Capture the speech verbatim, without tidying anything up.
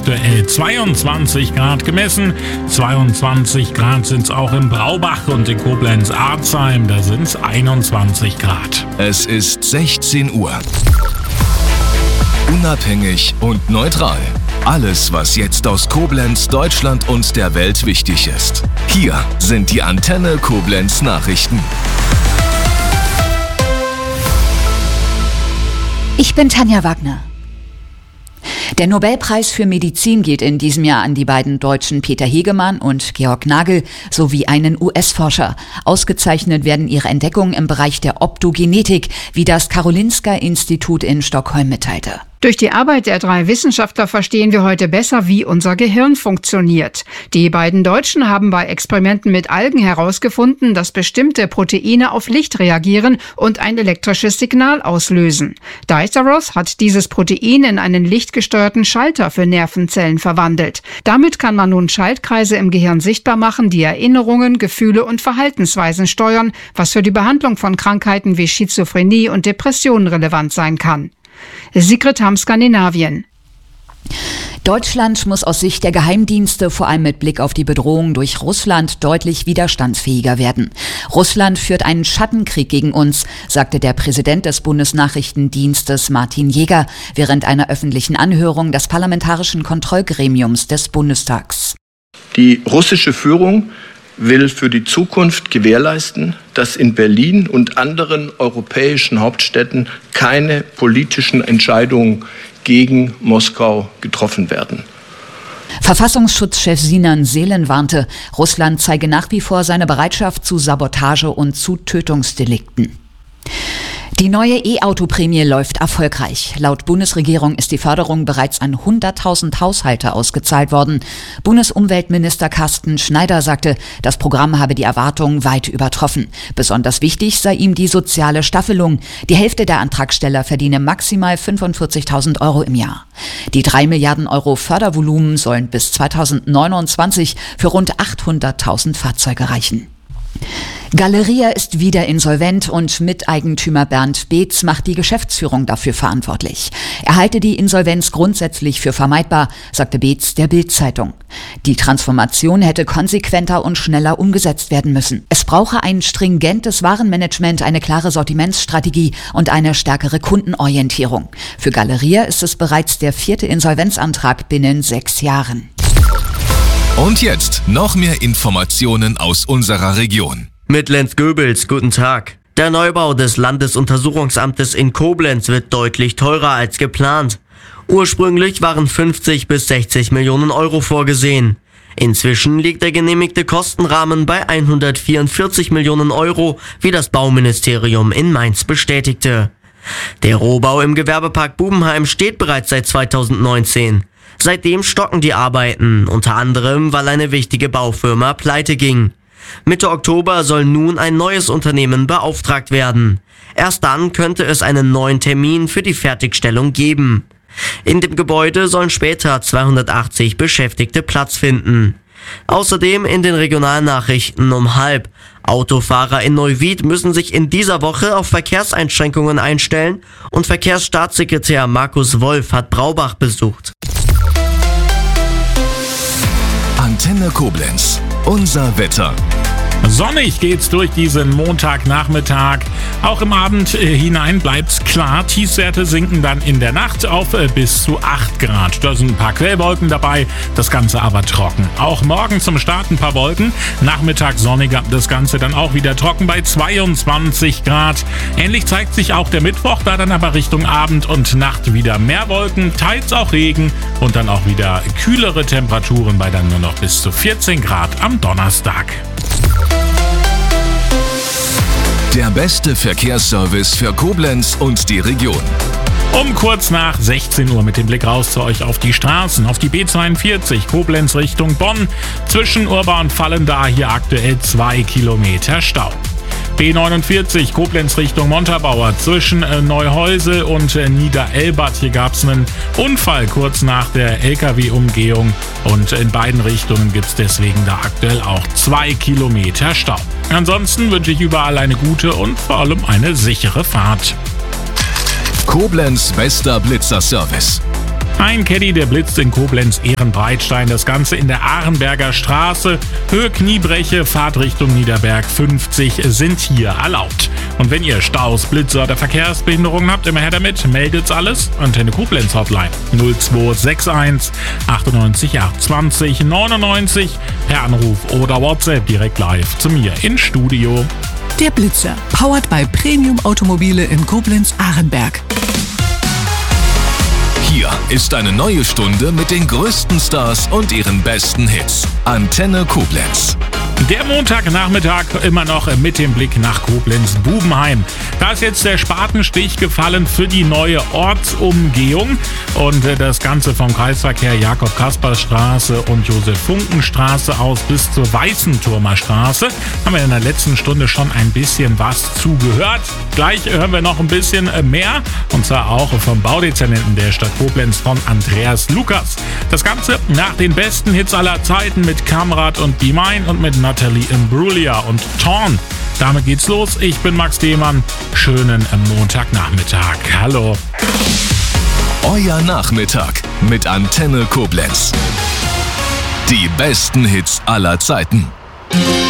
aktuell zweiundzwanzig Grad gemessen. zweiundzwanzig Grad sind es auch im Braubach und in Koblenz-Arzheim, da sind es einundzwanzig Grad. Es ist sechzehn Uhr. Unabhängig und neutral. Alles, was jetzt aus Koblenz, Deutschland und der Welt wichtig ist. Hier sind die Antenne Koblenz Nachrichten. Ich bin Tanja Wagner. Der Nobelpreis für Medizin geht in diesem Jahr an die beiden Deutschen Peter Hegemann und Georg Nagel sowie einen U S-Forscher. Ausgezeichnet werden ihre Entdeckungen im Bereich der Optogenetik, wie das Karolinska-Institut in Stockholm mitteilte. Durch die Arbeit der drei Wissenschaftler verstehen wir heute besser, wie unser Gehirn funktioniert. Die beiden Deutschen haben bei Experimenten mit Algen herausgefunden, dass bestimmte Proteine auf Licht reagieren und ein elektrisches Signal auslösen. Diceros hat dieses Protein in einen lichtgesteuerten Schalter für Nervenzellen verwandelt. Damit kann man nun Schaltkreise im Gehirn sichtbar machen, die Erinnerungen, Gefühle und Verhaltensweisen steuern, was für die Behandlung von Krankheiten wie Schizophrenie und Depressionen relevant sein kann. Sigrid Hamm, Skandinavien. Deutschland muss aus Sicht der Geheimdienste vor allem mit Blick auf die Bedrohung durch Russland deutlich widerstandsfähiger werden. Russland führt einen Schattenkrieg gegen uns, sagte der Präsident des Bundesnachrichtendienstes Martin Jäger während einer öffentlichen Anhörung des Parlamentarischen Kontrollgremiums des Bundestags. Die russische Führung will für die Zukunft gewährleisten, dass in Berlin und anderen europäischen Hauptstädten keine politischen Entscheidungen gegen Moskau getroffen werden. Verfassungsschutzchef Sinan Seelen warnte, Russland zeige nach wie vor seine Bereitschaft zu Sabotage und zu Tötungsdelikten. Die neue E-Auto-Prämie läuft erfolgreich. Laut Bundesregierung ist die Förderung bereits an hunderttausend Haushalte ausgezahlt worden. Bundesumweltminister Carsten Schneider sagte, das Programm habe die Erwartungen weit übertroffen. Besonders wichtig sei ihm die soziale Staffelung. Die Hälfte der Antragsteller verdiene maximal fünfundvierzigtausend Euro im Jahr. Die drei Milliarden Euro Fördervolumen sollen bis zweitausendneunundzwanzig für rund achthunderttausend Fahrzeuge reichen. Galeria ist wieder insolvent und Miteigentümer Bernd Beetz macht die Geschäftsführung dafür verantwortlich. Er halte die Insolvenz grundsätzlich für vermeidbar, sagte Beetz der Bild-Zeitung. Die Transformation hätte konsequenter und schneller umgesetzt werden müssen. Es brauche ein stringentes Warenmanagement, eine klare Sortimentsstrategie und eine stärkere Kundenorientierung. Für Galeria ist es bereits der vierte Insolvenzantrag binnen sechs Jahren. Und jetzt noch mehr Informationen aus unserer Region. Mit Lenz Goebels, guten Tag. Der Neubau des Landesuntersuchungsamtes in Koblenz wird deutlich teurer als geplant. Ursprünglich waren fünfzig bis sechzig Millionen Euro vorgesehen. Inzwischen liegt der genehmigte Kostenrahmen bei hundertvierundvierzig Millionen Euro, wie das Bauministerium in Mainz bestätigte. Der Rohbau im Gewerbepark Bubenheim steht bereits seit zweitausendneunzehn. Seitdem stocken die Arbeiten, unter anderem, weil eine wichtige Baufirma pleite ging. Mitte Oktober soll nun ein neues Unternehmen beauftragt werden. Erst dann könnte es einen neuen Termin für die Fertigstellung geben. In dem Gebäude sollen später zweihundertachtzig Beschäftigte Platz finden. Außerdem in den Regionalnachrichten um halb. Autofahrer in Neuwied müssen sich in dieser Woche auf Verkehrseinschränkungen einstellen und Verkehrsstaatssekretär Markus Wolf hat Braubach besucht. Antenne Koblenz. Unser Wetter. Sonnig geht's durch diesen Montagnachmittag. Auch im Abend äh, hinein bleibt's klar. Tiefstwerte sinken dann in der Nacht auf äh, bis zu acht Grad. Da sind ein paar Quellwolken dabei, das Ganze aber trocken. Auch morgen zum Start ein paar Wolken. Nachmittag sonniger, das Ganze dann auch wieder trocken bei zweiundzwanzig Grad. Ähnlich zeigt sich auch der Mittwoch, da dann aber Richtung Abend und Nacht wieder mehr Wolken, teils auch Regen und dann auch wieder kühlere Temperaturen bei dann nur noch bis zu vierzehn Grad am Donnerstag. Der beste Verkehrsservice für Koblenz und die Region. Um kurz nach sechzehn Uhr mit dem Blick raus zu euch auf die Straßen, auf die B zweiundvierzig Koblenz Richtung Bonn. Zwischen Urba und Vallendar hier aktuell zwei Kilometer Stau. B neunundvierzig Koblenz Richtung Montabaur zwischen äh, Neuhäusel und äh, Niederelbert. Hier gab es einen Unfall kurz nach der L K W-Umgehung und in beiden Richtungen gibt es deswegen da aktuell auch zwei Kilometer Stau. Ansonsten wünsche ich überall eine gute und vor allem eine sichere Fahrt. Koblenz bester Blitzerservice. Ein Caddy, der blitzt in Koblenz-Ehrenbreitstein. Das Ganze in der Arenberger Straße. Höhe Kniebreche, Fahrtrichtung Niederberg fünfzig sind hier erlaubt. Und wenn ihr Staus, Blitzer oder Verkehrsbehinderungen habt, immer her damit, meldet's alles. Antenne Koblenz Hotline null zwei sechs eins achtundneunzig achtundzwanzig neunundneunzig per Anruf oder WhatsApp direkt live zu mir ins Studio. Der Blitzer, powered by Premium Automobile in Koblenz-Arenberg. Hier ist eine neue Stunde mit den größten Stars und ihren besten Hits. Antenne Koblenz. Der Montagnachmittag immer noch mit dem Blick nach Koblenz-Bubenheim. Da ist jetzt der Spatenstich gefallen für die neue Ortsumgehung und das Ganze vom Kreisverkehr Jakob-Kaspar-Straße und Josef-Funken-Straße aus bis zur Weißenturmer Straße. Haben wir in der letzten Stunde schon ein bisschen was zugehört. Gleich hören wir noch ein bisschen mehr und zwar auch vom Baudezernenten der Stadt Koblenz von Andreas Lukas. Das Ganze nach den besten Hits aller Zeiten mit Kamrat und Be Mine und mit Natalie Imbruglia und Torn. Damit geht's los. Ich bin Max Demann. Schönen Montagnachmittag. Hallo. Euer Nachmittag mit Antenne Koblenz. Die besten Hits aller Zeiten.